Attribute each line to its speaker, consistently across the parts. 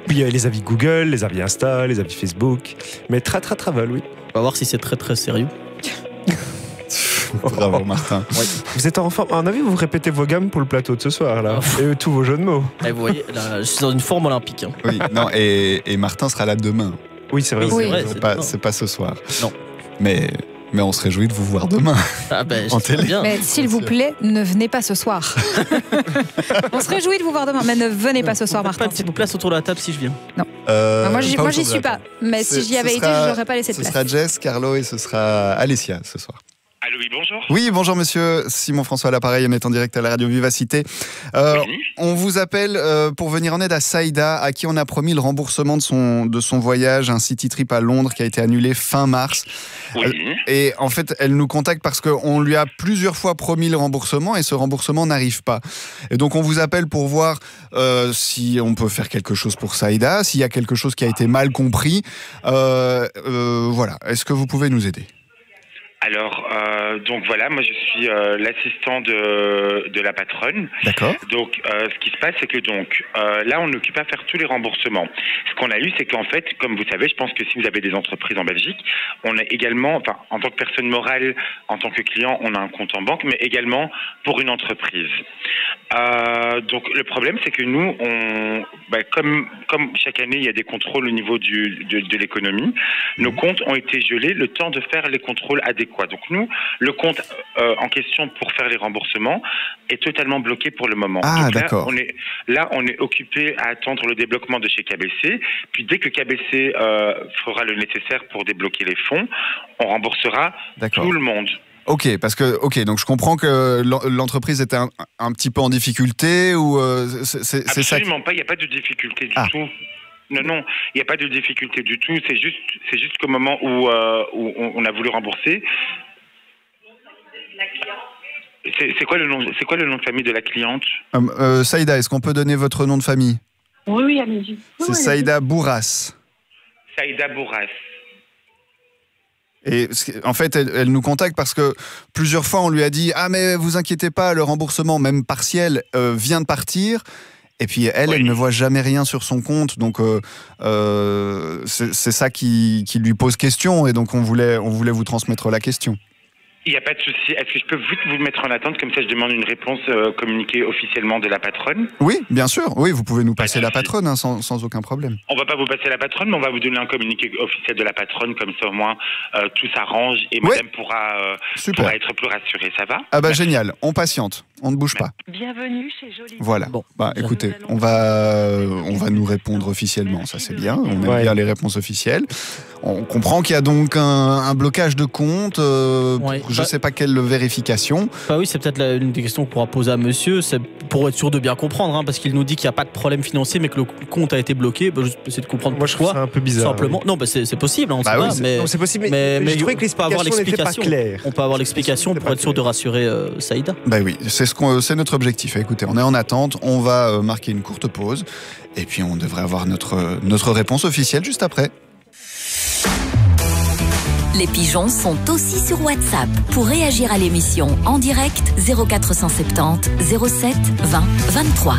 Speaker 1: Puis il y a les avis Google, les avis Insta, les avis Facebook. Mais travel, oui.
Speaker 2: On va voir si c'est très très sérieux.
Speaker 3: Bravo Martin.
Speaker 2: Ouais.
Speaker 1: Vous êtes en forme. À mon avis, vous répétez vos gammes pour le plateau de ce soir, là. Et tous vos jeux de mots.
Speaker 2: Et vous voyez, là, je suis dans une forme olympique. Hein.
Speaker 3: Oui, non, et Martin sera là demain.
Speaker 1: Oui, c'est vrai.
Speaker 2: Oui, c'est vrai.
Speaker 3: C'est pas ce soir.
Speaker 2: Non.
Speaker 3: Mais on se réjouit de vous voir demain.
Speaker 2: Ah ben,
Speaker 3: En télé.
Speaker 2: bien.
Speaker 4: Mais s'il vous plaît, ne venez pas ce soir. On se réjouit de vous voir demain, mais ne venez pas ce soir,
Speaker 2: Pas
Speaker 4: Martin.
Speaker 2: une petite place autour de la table si je viens.
Speaker 4: Moi, j'y
Speaker 3: autour
Speaker 4: suis
Speaker 3: de la
Speaker 4: pas.
Speaker 3: table.
Speaker 4: Mais si j'y avais été, je n'aurais pas laissé de
Speaker 3: Ce
Speaker 4: place.
Speaker 3: sera Jess, Carlo et ce sera Alessia ce soir.
Speaker 5: Allô, oui, bonjour.
Speaker 3: Oui, bonjour monsieur. Simon François à l'appareil, on est en direct à la radio Vivacité.
Speaker 5: Oui.
Speaker 3: On vous appelle pour venir en aide à Saïda, à qui on a promis le remboursement de son voyage, un city trip à Londres qui a été annulé fin mars.
Speaker 5: Oui.
Speaker 3: Et en fait, elle nous contacte parce qu'on lui a plusieurs fois promis le remboursement et ce remboursement n'arrive pas. Et donc on vous appelle pour voir si on peut faire quelque chose pour Saïda, s'il y a quelque chose qui a été mal compris. Voilà, est-ce que vous pouvez nous aider ?
Speaker 5: Alors, donc voilà, moi je suis l'assistant de la patronne.
Speaker 3: D'accord.
Speaker 5: Donc, ce qui se passe, c'est que donc là, on n'occupe pas à faire tous les remboursements. Ce qu'on a eu, c'est qu'en fait, comme vous savez, je pense que si vous avez des entreprises en Belgique, on a également, enfin, en tant que personne morale, en tant que client, on a un compte en banque, mais également pour une entreprise. Donc, le problème, c'est que nous, comme chaque année, il y a des contrôles au niveau de l'économie, nos comptes ont été gelés le temps de faire les contrôles adéquats. Donc nous, le compte en question pour faire les remboursements est totalement bloqué pour le moment.
Speaker 3: Ah,
Speaker 5: donc
Speaker 3: d'accord.
Speaker 5: On est occupé à attendre le débloquement de chez KBC. Puis dès que KBC fera le nécessaire pour débloquer les fonds, on remboursera tout le monde.
Speaker 3: Ok, donc je comprends que l'entreprise était un petit peu en difficulté ou c'est ça.
Speaker 5: Absolument pas, il n'y a pas de difficulté du tout. Non, il n'y a pas de difficulté du tout. C'est juste qu'au moment où on a voulu rembourser. C'est quoi le nom de famille de la cliente?
Speaker 3: Saïda, est-ce qu'on peut donner votre nom de famille?
Speaker 6: Oui, allez-y.
Speaker 3: C'est Saïda Bourras.
Speaker 5: Saïda Bourras.
Speaker 3: Et en fait, elle nous contacte parce que plusieurs fois, on lui a dit « Ah, mais vous inquiétez pas, le remboursement, même partiel, vient de partir ». Et puis elle ne voit jamais rien sur son compte, donc c'est ça qui lui pose question, et donc on voulait vous transmettre la question.
Speaker 5: Il n'y a pas de souci. Est-ce que je peux vite vous mettre en attente, comme ça je demande une réponse communiquée officiellement de la patronne?
Speaker 3: Oui, bien sûr. Oui, vous pouvez nous passer la patronne hein, sans aucun problème.
Speaker 5: On va pas vous passer la patronne, mais on va vous donner un communiqué officiel de la patronne, comme ça au moins tout s'arrange et madame pourra être plus rassurée. Ça va?
Speaker 3: Ah bah génial, on patiente, on ne bouge pas.
Speaker 6: Bienvenue chez Jolie.
Speaker 3: Voilà.
Speaker 2: Bon.
Speaker 3: Bah écoutez, on va nous répondre officiellement, ça c'est bien. On aime bien les réponses officielles. On comprend qu'il y a donc un blocage de compte. Je ne sais pas quelle vérification.
Speaker 2: Bah oui, c'est peut-être une des questions qu'on pourra poser à monsieur, c'est pour être sûr de bien comprendre, hein, parce qu'il nous dit qu'il n'y a pas de problème financier, mais que le compte a été bloqué. Bah, je vais essayer de comprendre
Speaker 1: Moi, je trouve ça un peu bizarre.
Speaker 2: Simplement. Oui. Non, bah, c'est possible, hein, on sait pas, mais
Speaker 1: non, c'est possible,
Speaker 2: mais
Speaker 1: je trouvais que l'explication n'était pas claire.
Speaker 2: On peut avoir l'explication pour être sûr de rassurer Saïda.
Speaker 3: Bah oui, c'est notre objectif. Écoutez, on est en attente, on va marquer une courte pause, et puis on devrait avoir notre réponse officielle juste après.
Speaker 7: Les pigeons sont aussi sur WhatsApp. Pour réagir à l'émission en direct, 0470 07 20 23.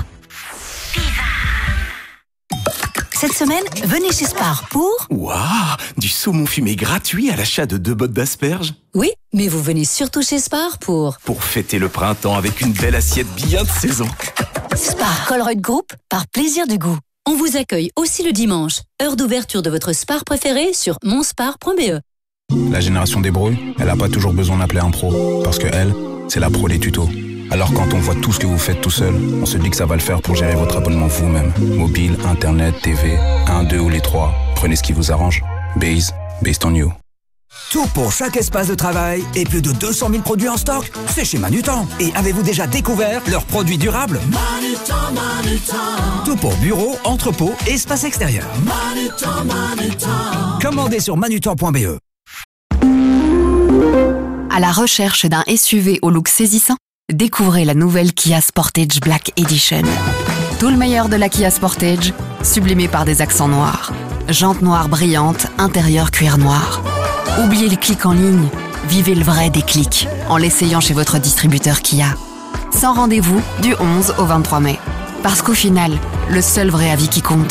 Speaker 7: Cette semaine, venez chez Spar pour...
Speaker 8: Waouh, du saumon fumé gratuit à l'achat de 2 bottes d'asperges.
Speaker 7: Oui, mais vous venez surtout chez Spar pour...
Speaker 8: Pour fêter le printemps avec une belle assiette bien de saison.
Speaker 7: Spar Colruyt Group, par plaisir du goût. On vous accueille aussi le dimanche. Heure d'ouverture de votre Spar préféré sur monspar.be.
Speaker 9: La génération des bros, elle n'a pas toujours besoin d'appeler un pro, parce que elle, c'est la pro des tutos. Alors quand on voit tout ce que vous faites tout seul, on se dit que ça va le faire pour gérer votre abonnement vous-même. Mobile, internet, TV, 1, 2 ou les 3. Prenez ce qui vous arrange. Based on you.
Speaker 10: Tout pour chaque espace de travail et plus de 200 000 produits en stock, c'est chez Manutan. Et avez-vous déjà découvert leurs produits durables? Manutan. Tout pour bureau, entrepôt et espace extérieur. Manutan. Commandez sur manutan.be.
Speaker 11: À la recherche d'un SUV au look saisissant, découvrez la nouvelle Kia Sportage Black Edition. Tout le meilleur de la Kia Sportage, sublimé par des accents noirs. Jantes noires brillantes, intérieur cuir noir. Oubliez les clics en ligne, vivez le vrai déclic en l'essayant chez votre distributeur Kia. Sans rendez-vous du 11 au 23 mai. Parce qu'au final, le seul vrai avis qui compte,